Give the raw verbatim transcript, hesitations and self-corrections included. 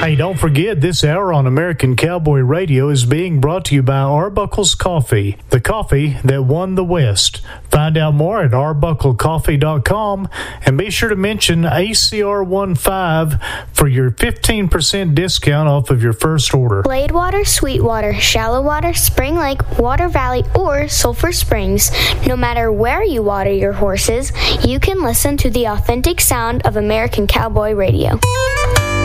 Hey, don't forget, this hour on American Cowboy Radio is being brought to you by Arbuckle's Coffee, the coffee that won the West. Find out more at arbuckle coffee dot com and be sure to mention A C R fifteen for your fifteen percent discount off of your first order. Bladewater, Sweetwater, Shallow Water, Spring Lake, Water Valley, or Sulphur Springs. No matter where you water your horses, you can listen to the authentic sound of American Cowboy Radio.